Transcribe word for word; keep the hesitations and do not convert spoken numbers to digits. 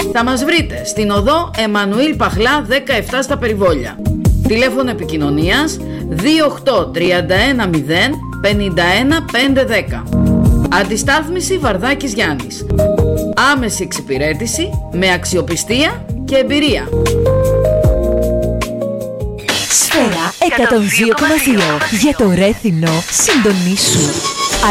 Θα μας βρείτε στην οδό Εμμανουήλ Παχλά δεκαεπτά στα Περιβόλια. Τηλέφωνο επικοινωνίας δύο οκτώ τρία ένα μηδέν πενήντα ένα πεντακόσια δέκα. Αντιστάθμιση Βαρδάκης Γιάννης. Άμεση εξυπηρέτηση με αξιοπιστία και εμπειρία. Σφαίρα εκατόν δύο κόμμα δύο. Για το Ρέθινο συντονίσου.